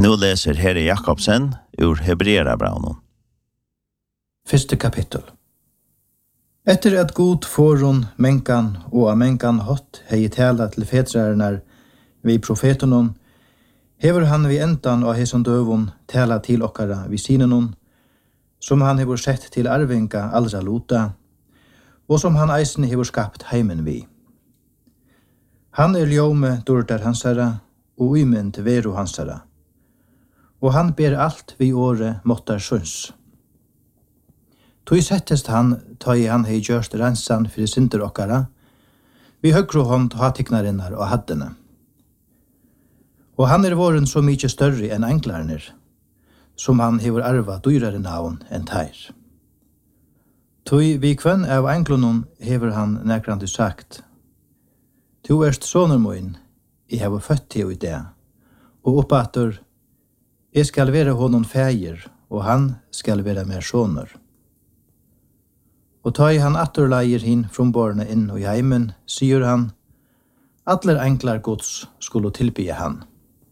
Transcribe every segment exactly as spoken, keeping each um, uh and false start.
Nu läser Herre Jakobsen ur Hebreerabrevet. Første kapittel. Etter at god forun menkan og av menkan hot hei tala til fetrarnar vi profetenon, hever han vi endan og heson døvun tala til okkara vi sinenon, som han hever sett til arvinga allra lota, og som han eisen hever skapt heimen vi. Han er ljome dordar hansara, og uimend veru hansara, og han ber alt vi åre måttar søns. Tog settest han, ta i han hei gjørst rensan fyrir synder okkara, vi høgru hånd hatiknarinnar og haddene. Og han er våren så mykje større enn englarner, som han hever arva dyrare navn enn teir. Tog vi kvenn av englonon hever han nekrande sagt, «Tu erst sonur moin, I hever født til i det, og oppater, jeg skal være honom feir, og han skal være mer sonur. Og ta i han atterleier hin fromborne inn og i heimen, sier han, atler enklar gods skulle tilbye han.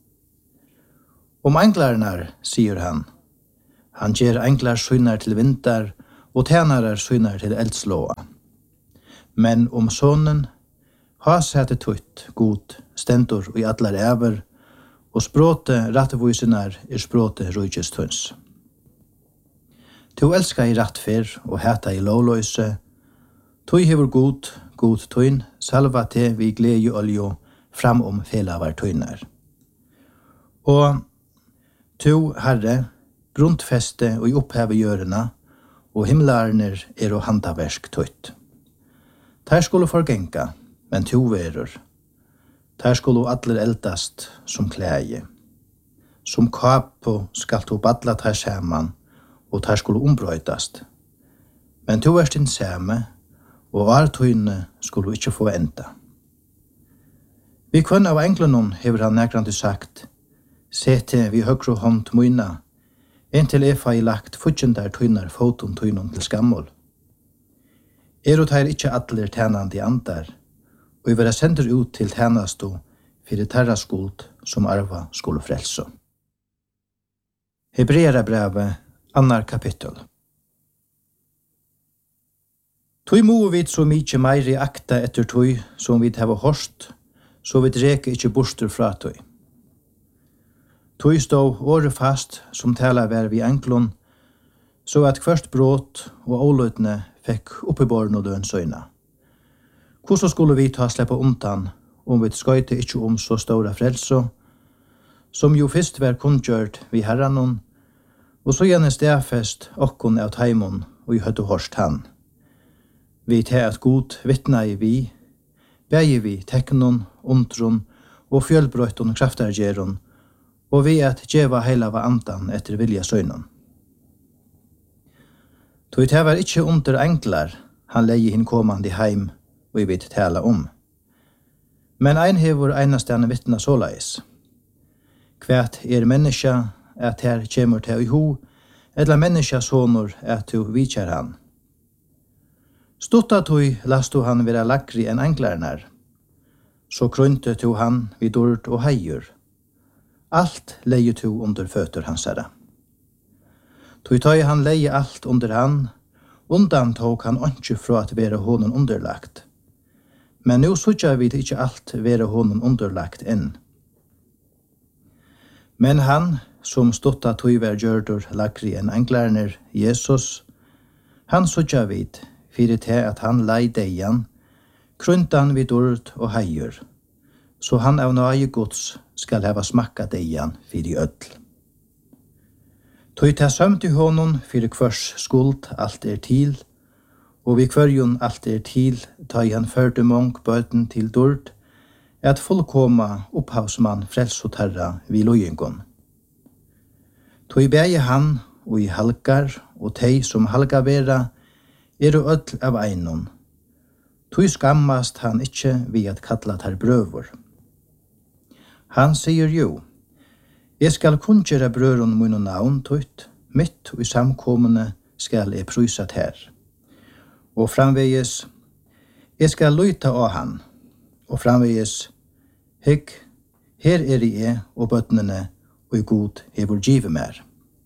Om enklarnar, sier han, han gjer enklar synar til vinter, og tænarar synar til eldslåa. Men om sonen, ha sette tutt, god, stendur og i atlar ever, og språte rattevoisenar er språte rujtjestunds. Tu elska i rattfer og heta i lovløse, tu hever god, god tuin, salva te vi gleje oljo fram om felavar tuinar. Og tu, Herre, grunnfeste og i oppheve gjørena, og himlarner er og handaversk tutt. Der skulle forgenka, men tu verur. Der skulle atler eldast som klæje. Som kapo skal tu badla der saman, og der skulle ombrøydast. Men tu erst din same, og artøyne skulle ikkje få enda. Vi kvann av englenon hever han nekrande sagt, sete vi høgru hånd moina, inntil efa i lagt futjendar tøynar foton tøynon til skammol. Er og teir ikkje atler tænandi andar, og vi vera sender ut til tænasto fyrir terra skuld som arva skulle frelso. Hebreerabrevet, annar kapittel. Tøy mo vi så mykje meiri akta etter tøy som vi hava horst, så vi dreke ikkje borster fra tøy. Tøy stå åre fast som tala vær vi enklon, så at kvørst bråt og åløytne fekk oppiborn og døn søyna. Hvordan skulle vi ta sleppa undan om vi skøyte ikkje om så stora frelso, som jo fyrst var kundgjørt vi herranon, og så gjerne stedfest okkon av taimon og i høttu horst han. Vi til at god vittna i vi, bægje vi teknon, undron og fjølbrøyton kraftargeron, og vi at djeva heila va andan etter vilja søgnon. Tog det var ikkje under enklar, han leie hinn komandi heim, og vi vet tala om. Men ein hevur einastane vittna såleis. Kvært er menneska at her kjemur til i ho, eller menneska sonur at du vitjar han. Stutta tui lastu han vera lakri enn enklarnar, så krunte tu han vid dord og heiur. Alt leie tu under føtur hansara. Tui tøy han leie alt under han, undan tok han ikkje fra at vera honom underlagt. Men nu sutja vi ikkje alt vera honom underlagt enn. Men han, som stutta tøyver gjørdur lakri enn enklarner, Jesus, han sutja vid, fyrir til at han lei deian, kruntan vid ord og heiur, så han av nøye gods skal hava smakka deian fyrir ødl. Tøy ta sømt i honom fyrir kvørs skuld alt er til, og vi kvørjon alt er til, ta i han førte mong bøten til dord, at fullkoma opphavsmann frelsotarra vi lojengon. Tøy bæge han, og i halkar, og tei som halka vera, er og ødl av einon. Tøy skammast han ikkje vi at kalla tar brøvor. Han sier jo, jeg skal kunngjera brøron mun og navn tøyt, mitt og i samkomne skal jeg prysat her. Og framvegis, jeg skal luita av han, og framvegis, hygg, her er jeg og bøtnene, og i god hevur givet mer.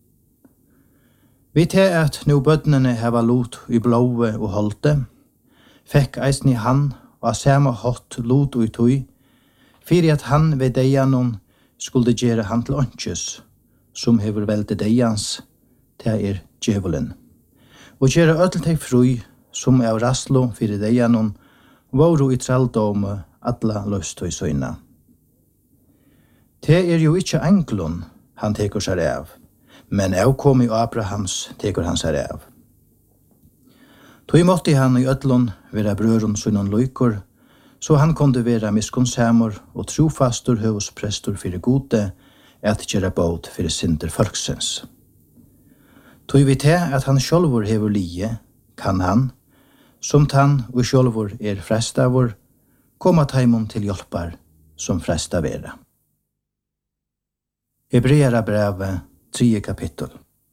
Vi til at nu bødnene heva lot i blåe og holdte, fekk eisen i han og av samme hot lot og i tøy, fyrir at han ved deianon skulle gjere han til åndsjus, som hevur veldig deians, til er djevelen, og gjere ødel til fru, som er raslo fyrir deianon, våru i tralldome alla løst og i søyna. Det er jo ikkje englun han tekur seg av, men avkom i Abrahams tekur han seg av. Tog måtte han i ødlun vera brøron sønnan løykor, så han kunde vera miskunnsamur og trofastur høvusprestur fyrir gode, at gjera båt fyrir synder folksens. Tog vi til at han sjálvur hevur lie, kan han, som han og sjálvur er frestavur, koma taimon til hjelpar som fresta vera. Hebreara brevet, tredje kapittel.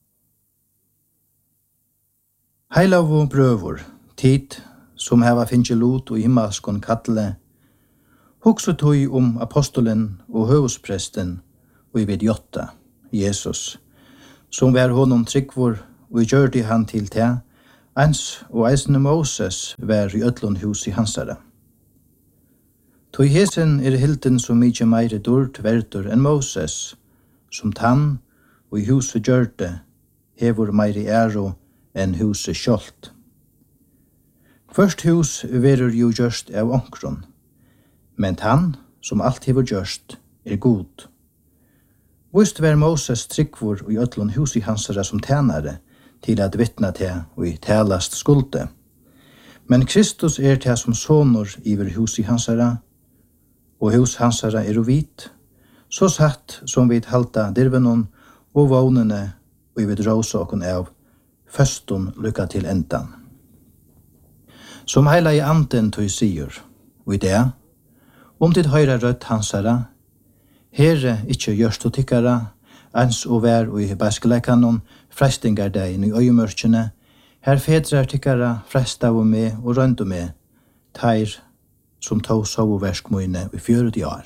Heilavu brøvur, tid som heva finnje lot og himmelskon kattle, hugsa tøy om apostolen og høvuspresten og i vid jotta, Jesus, som var honom tryggvor og gjørte han til te, ans og eisne Moses var i ødlund hus i hansare. Tøy hesen er hilden så mykje meire dård verdur enn Moses, som tann og i huset gjørte hevur meire æro enn huset skjolt. Først hus verur jo gjørst av onkron, men tann som alt hevur gjørst er god. Vist var Moses tryggvor og i ødlund hus i hansara som tænare til at vittna til og i talast skulde. Men Kristus er til som sonor iver hus i hansara, og hus hansara er uvit, så satt som vi halta dirvenon og vognene og vi dråsa okon av førston lykka til endan. Som heila i anden tøy sier, og i det, om tid høyra rødt hansara, herre ikkje gjørst og tykkara, ans og vær og i baskeleikanon, frestingar degin i øyemørkjene, her fedrar tykkara fresta og med og røndu med, teir som tog sov og verskmøyne i fjøret år.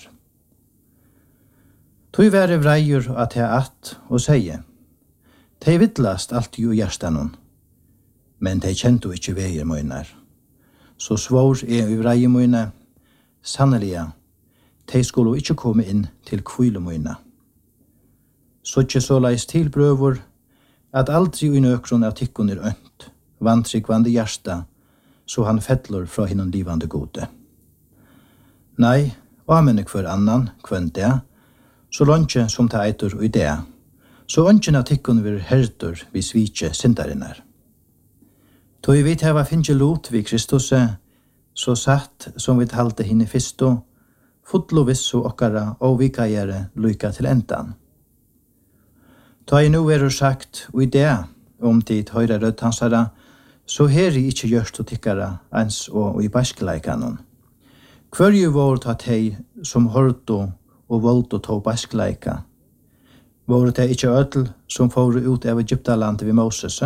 Tøy være vreier at jeg at og seie, tei vittlast alt jo hjertanon, men tei kjento ikkje veier møynar. Så svår er i vreier møyne, sanneliga, tei skulle ikkje komme inn til kvile møyna. Så ikkje så leis til brøvor, at aldri i nøkron av tikkun er ønt, vantrykvande hjersta, så han fettlor fra hinnan livande gode. Nei, amenne kvar annan, kvann det, så longe som ta eitur og idea, så ongen av tikkun vir herdur vi svitje syndarinnar. Tog vi hava finnje lot vi Kristusse, så satt som vi halte hinne fisto, fotlo vissu okkara og vikajere lykka til endan. Ta i nu er sagt og idea om tid høyra rødhansara, så heri ikkje gjørst og tikkara ens og i baskeleikanon. Hverju vår ta tei som hørto og voldo tog baskeleika, vår ta ikkje ødel som får ut av Egyptalandet ved Moses.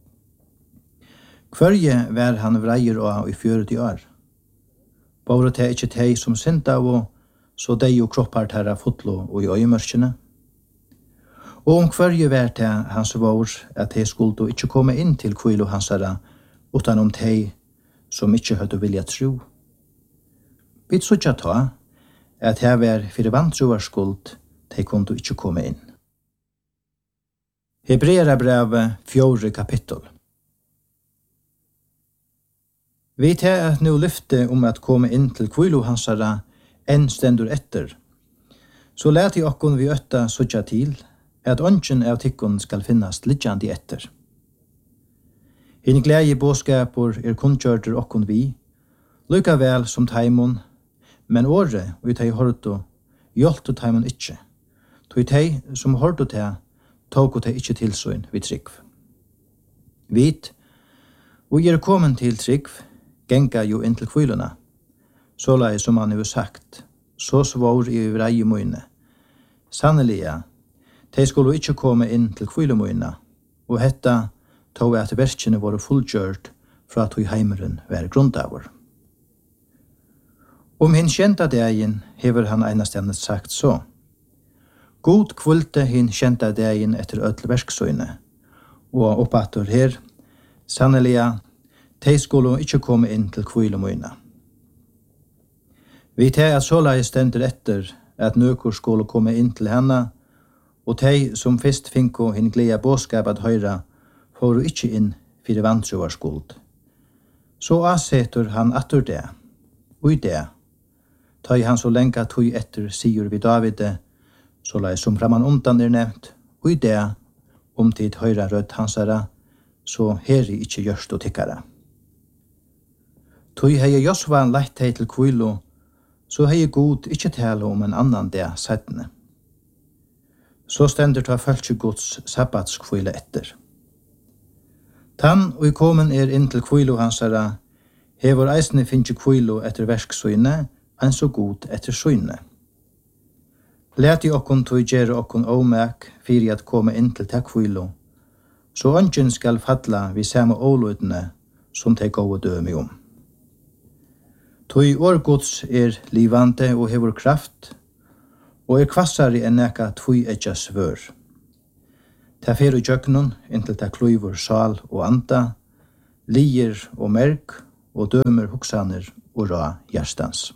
Hverje var han vreier og i fjøret i år. Vår ta ikkje tei som synda og så dei og kroppar terra fotlo og i øyemørkjene. Og om hverje var til hans vår at de skulle ikke komme inn til kvilo hansara utan om de som ikke hadde vilja tro. Vi trodde ta at her var fyrir vantroar skuld de kunne ikke komme inn. Hebreara brevet fjorde kapittel. Vi tar at nu lyfte om at komme inn til kvilo hansara enn stendur etter. Så let i okkon vi øtta sutja til at ongen av tikkun skal finnast lidjandi etter. Hinn glede båskapur er kunnkjørter okkon vi, lykka vel som taimon, men åre og tei horto, hjolto taimon ikkje. Tui tei som horto tei, tåko tei ikkje tilsøyn vi trygg. Vit, og er kommen til trygg, genga jo inn til kvyluna, så lai som han har sagt, så svår i vrei møyne. Sanneliga, de skulle ikke komme inn til kvylumøyna, og hetta tog at verkene var fullgjørt fra at heimeren var grundavur. Om hinn kjenta dagen hever han einastendet sagt så. God kvulte hin kjenta dagen etter ødel verksøyne, og oppatter her, sannelig, de skulle ikke komme inn til kvilomøyne. Vi tar at såleis stender etter at nøkker skulle komme inn til henne, og de som først finko hin gleda båskap at høyra, får ikke inn fire vantruvar skuld. Så avsetter han atter det, og i det, tar han så lenge tog etter sier vi Davide, så la som framan undan er nevnt, og i det, om tid høyra rødt hansara, så heri ikkje gjørst og tikkara. Tog hei Josva leit hei til kvilo, så hei god ikkje tale om en annan det settene. Så stender ta følge gods sabbatskvile etter. Tann og i komen er inn til kvilo hansara, hever eisne finnje kvilo etter verksøyne, enn så god etter søyne. Læti okkon tog gjere okkon omek fyrir at komme inn til ta kvilo, så ønsken skal falla vi samme åløydene som te gode døme om. Tog årgods er livande og hever kraft, og er kvassare enn eka tvoi etja svør. Ta fer og jøknun inntil ta kløyvor sal og anda, lier og merk, og dømer hoksaner og ra hjerstans.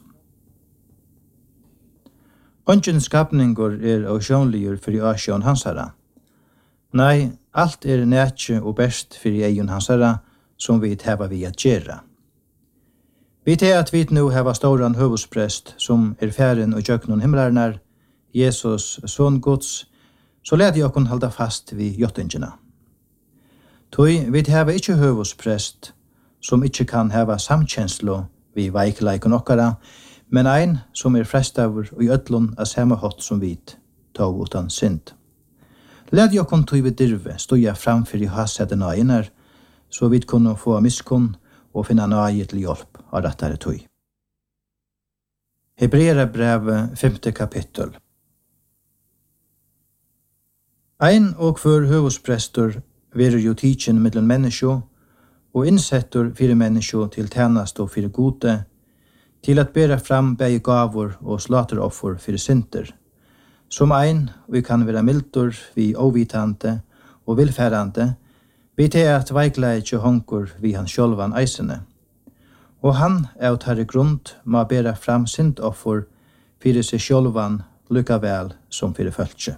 Ønsken skapningur er avsjånligur fyrir asjån hansara. Nei, alt er nætje og best fyrir eion hansara som vi teva vi at gjerra. Vi tar at vi nu heva ståran høvusprest som er færen og jøknun himlarnar, Jesus, son Guds, så led jeg okkur halda fast vi jottingina. Tui vi heva ikkje høvusprest som ikkje kan heva samkjenslo vi veikleikon okkara, men ein som er frestavur og i ødlun av samme hot som vit, tog utan synd. Led jeg okkur tui vi dirve stoja framfyr i hasete nøyenar, så vi kunne få miskunn og finna nøye til hjelp av rettare tui. Hebreera brev femte kapittel. Ein og hver høvusprestor verer jo tidsin mellom menneskjo, og innsettur fire menneskjo til tjenast og fire gode, til at bera fram begge gavor og slateroffer fire synder. Som ein, vi kan være mildur, vi ovitante og vilfærande, vi til at veikleidje hongur vi han sjolvan eisene. Og han er tar i grunn med å bera fram syndoffer fire seg sjolvan lukka vel som fire følge.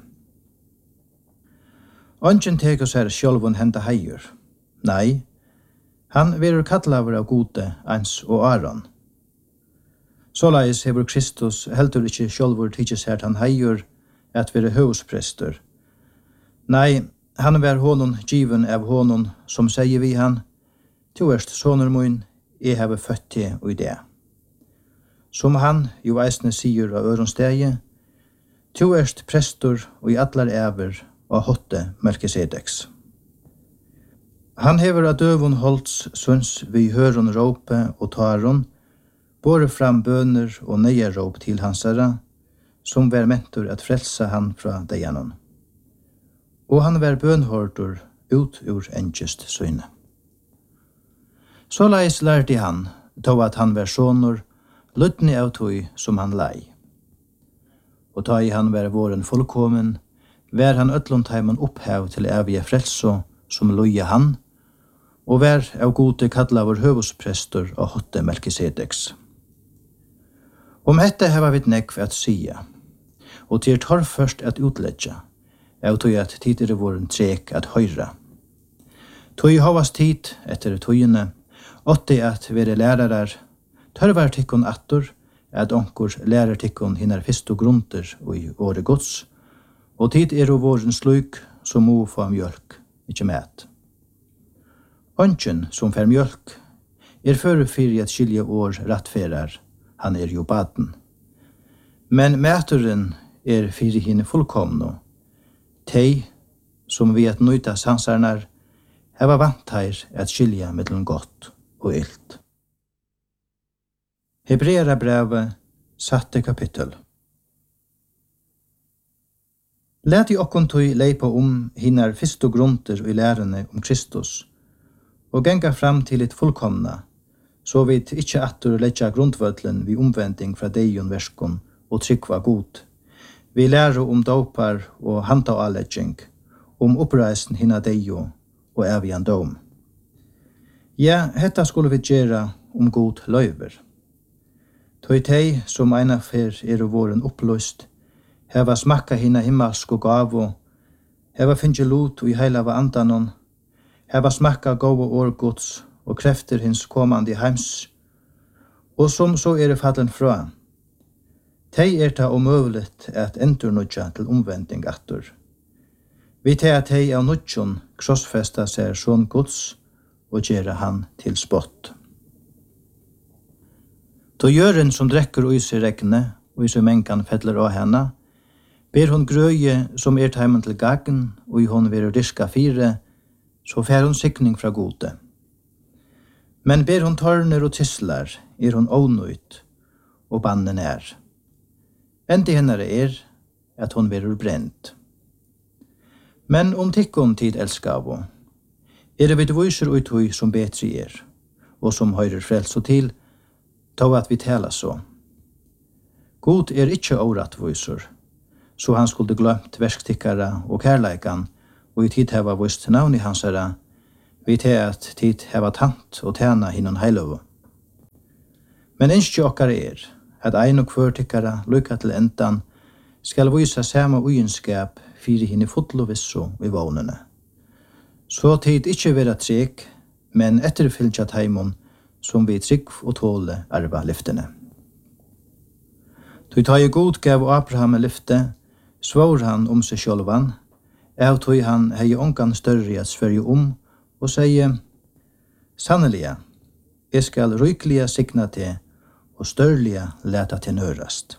Ønsken teker seg sjolvan henda heier. Nei, han verur kallaver av gode, ens og Aron. Såleis hever Kristus heldur ikkje sjolvur tidsis her han heier at være høvusprester. Nei, han var honon given av honon som sier vi han, «Tu erst soner mun, jeg have født til og i det». Som han jo eisne sier av øronstegi, «Tu erst prestor og i atlar ever og hotte Melkisedeks». Han hever av døvun holds sunns vi høron råpe og taron, båre fram bøner og nøyeråp til hansara, som var mentor at frelsa han fra deianon. Og han var bønhordur ut ur engest søyne. Såleis lærte han, tog at han var sonor, luttni av tog som han lei. Og ta i han var våren fullkomen, var han ötlundheimen opphav til evige frelso som loja han, og var av gode kalla vår høvusprestor og hotte Melkisedeks. Om hette heva vi nekv at sia, og til tar først at utledja, av tog at tid er våren trek at høyra. Tog havas tid etter togene, åtti at vere lærarar, tørvar tikkun attor, at onkur lærer tikkun hinnar fyrstu grunter og i åre gods, og tid er våren sluk som må få mjölk, ikkje mæt. Ønsken som fer mjölk er føre fyrir at skilje år rattferar, han er jo baden. Men mæturen er fyrir hine fullkomno, tei som vi at nøyta sansarnar, heva vant her at skilja mellom godt og ilt. Hebreera brevet, satte kapittel. Læt i okkon tøy leipa om hinnar fyrstu grunter og lærerne om Kristus, og genga fram til et fullkomna, så vidt ikkje attur leggja grundvøtlen vi omvending fra deion verskon og tryggva god, Vi lærer om dopar og handtaaledging, om oppreisen hinna deio og evian dom. Ja, hetta skulle vi gjera om god løyver. Tøy tei som eina fer er våren oppløst, heva smakka hinna himmelsk og gavo, heva finnje lot i heila va andanon, heva smakka gavo årgods og krefter hins komandi heims, og som så er fallen fra. Tei er ta omøveligt at endurnudja til omvending attur. Vi tei at tei av nudjon krossfesta ser sånn gods og gjere han til spott. Då gjøren som drekker og i regne, og i seg menkan fettler av henne, ber hon grøye som er teimen til gagen, og i hon vil riska fire, så fer hon sikning fra gode. Men ber hon tørner og tislar, er hon ånøyt, og bannen er. Endi hennare er at hon vil brent. Men om tikkon tid elskavo, er det vid vyser ut hui som betri er, og som høyrer frels og til, tå at vi tala så. God er ikkje åratvyser, så han skulle glömt verkstikkara og kærleikan, og i tid heva vist navn i hansara, vi te at tid heva tant og tjena hinnon heilov. Men innskje okkar er, at ein og kvør tikkara lykka til endan, skal vysa sama ugenskap fyri hinne fotlovisso i vågnene. Så tid ikkje vera trek, men etterfylgja taimon, som vi trygg og tåle arva lyftene. Tog ta i god gav Abraham lyfte, svår han om seg sjølvan, av tog han hei ongan større at sverge om, og sier, «Sanneliga, jeg skal rykliga signa til, og størliga leta til nørast.»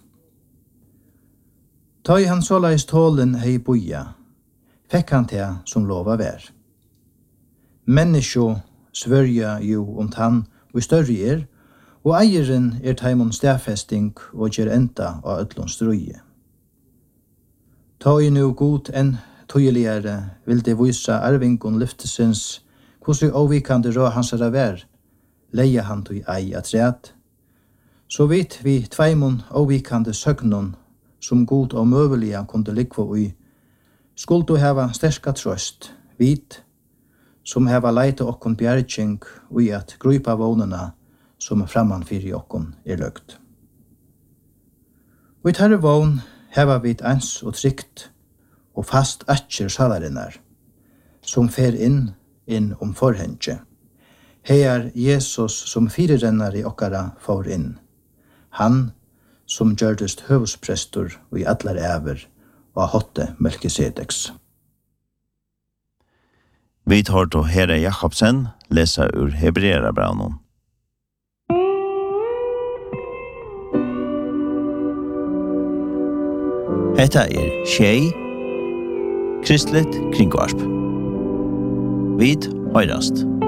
Ta i han såleis tålen hei boja, fekk han til som lova vær. Menneskjo svørja jo om tann og større er, og eieren er taimon stafesting og gjer enda av ötlån strøye. Ta i nu god enn tøyeligere vil det vysa arvingon lyftesens, hvordan avvikande rå hans er vær, leia han tøy ei at ræt. Så vidt vi tveimon avvikande søgnon, som god og møvelige kunde likva ui, skulle du heva sterska trøst, vit, som heva leite okkon bjergjeng ui at grupa vånena som framman fyrir okkon er løgt. Og i tarre vån heva vi ens og trygt og fast atjer salarinnar, som fer inn inn om forhengje. Heiar Jesus som firerennar i okkara for inn. Han som gjørdest høvsprestor og i allar æver og hotte Melkisedeks. Vi tar til Herre Jakobsen, lesa ur Hebreerabrevet. Hetta er Tjei, Kristlet Kringvarp. Vid høyrast.